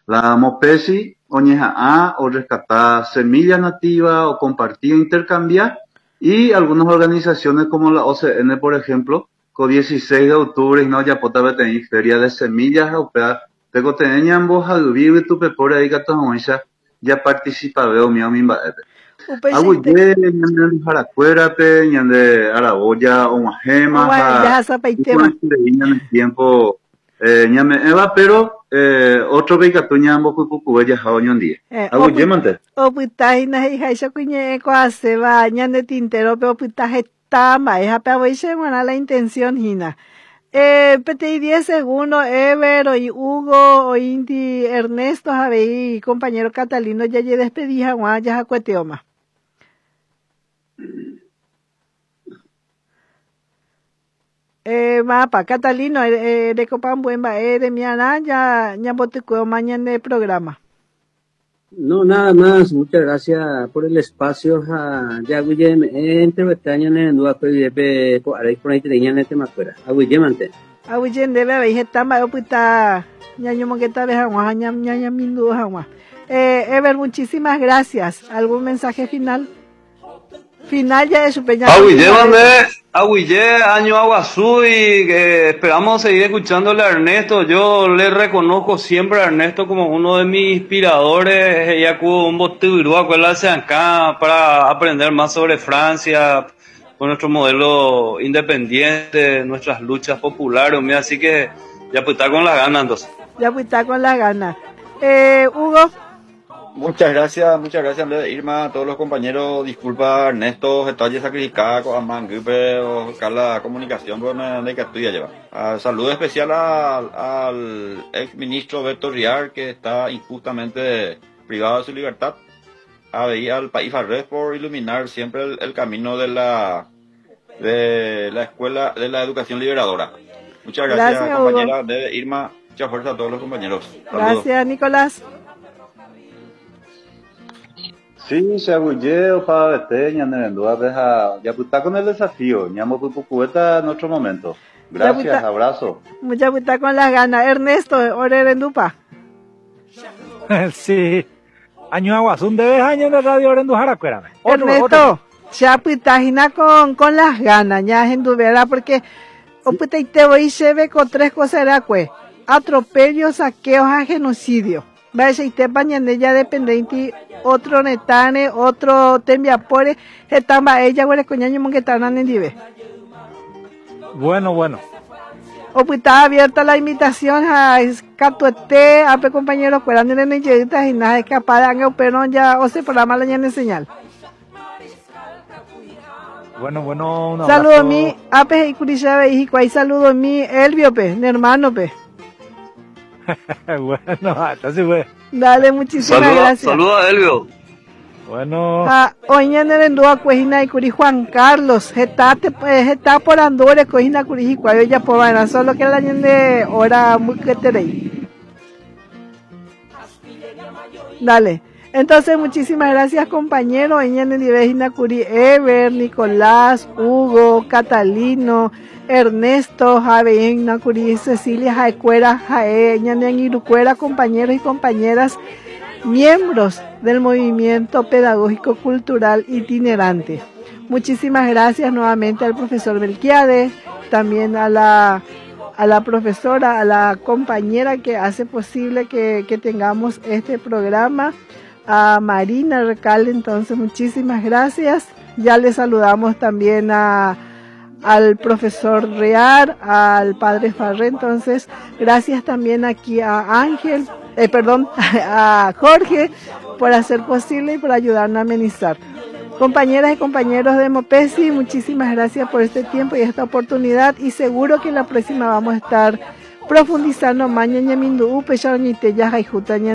La Mopesi, Oñeja o rescatar semillas nativas o compartir, intercambiar, y algunas organizaciones como la OCN, por ejemplo, con 16 de octubre, no ya pota tener feria de semillas, o sea, tengo tener ñambos al vivo y tu pepora ahí gato ya participa veo mi amiga. Aguye, ñande Jaracuérate, ñande Araboya, Omajema, ya zapaitema. En tiempo, ñame Eva, pero, otro beicatu ñambo cucucube ya jaoño un día. Aguye, mante. O putai na hija esa cuñe se va ñande tintero, pero putaje tama, es a la intención hina. Pete 10 segundos, Ever, y Hugo, o Inti, Ernesto, Javi, y compañero Catalino, ya despedí a Juan, ya cueteoma. Mapa, Catalino, de Copan Buemba, de Miana, ya botecueo mañana de programa. No, nada más, muchas gracias por el espacio. Ya Guillem, entre Bretaña, en Nueva Pepe, por ahí tenían este más fuera. A Guillem antes. A Guillem debe haber, está más, puta, ya yo que tal vez agua, ya mindu agua. Ever, muchísimas gracias. ¿Algún mensaje final? Final ya de su peña. Aguille, año Aguazú, y esperamos seguir escuchándole a Ernesto. Yo le reconozco siempre a Ernesto como uno de mis inspiradores. Ella cubo un botivirú, acuérdate acá, para aprender más sobre Francia, con nuestro modelo independiente, nuestras luchas populares. Así que ya pues está con las ganas entonces. Ya pues está con las ganas. Hugo. Muchas gracias Irma, a todos los compañeros. Disculpa Ernesto, estoy sacrificada con Mangupe o la comunicación, pues me que estoy a llevar. Saludo especial al ex ministro Beto Riar, que está injustamente privado de su libertad. Al país Farrés por iluminar siempre el camino de la escuela de la educación liberadora. Muchas gracias compañera de Irma, mucha fuerza a todos los compañeros. Saludos. Gracias Nicolás. Sí, se agulle o para vete, ya está con el desafío, ñamo pupucueta en otro momento. Gracias, abrazo. Mucha puta con las ganas. Ernesto, Orerendupa. Sí. Año Aguazún, debes años de Radio Orendu Jaracuérame. Ernesto, ya putajina con las ganas, ya en tu verdad, porque te voy y se ve con 3 cosas era atropellos, saqueos, a genocidio. Vaya y te bañan ya dependiente otro netane, otro tembiapore, etamba ella huele coñaño monquetanan en dive. Bueno. O pues está abierta la invitación a Catuete, a compañeros que eran en el y nada escapada, pero ya o se programa la en señal. Bueno, un saludo a mí, Ape y Curishaba y saludo a mí, Elvio pe, mi hermano pe. Bueno, entonces fue. Dale, muchísimas gracias. Saluda a Elvio. Bueno. Hoy en el Endúa Cuejina y Curi Juan Carlos, está por Andore, Cuejina Curi y Cuayo ya por vaina, solo que la de hora muy que terei. Dale. Entonces, muchísimas gracias, compañeros. En el Divina Curi, Ever, Nicolás, Hugo, Catalino, Ernesto, Javier, Nacuri, Cecilia, Jaecuera, Ñanen Irucuera, compañeros y compañeras, miembros del movimiento pedagógico cultural itinerante. Muchísimas gracias nuevamente al profesor Belquiade, también a la profesora, a la compañera que hace posible que tengamos este programa, a Marina Recalde. Entonces, muchísimas gracias. Ya le saludamos también al profesor Rear, al padre Farré. Entonces, gracias también aquí a Ángel, a Jorge, por hacer posible y por ayudarnos a amenizar. Compañeras y compañeros de Mopesi, muchísimas gracias por este tiempo y esta oportunidad, y seguro que la próxima vamos a estar profundizando mañana mindu upe ya y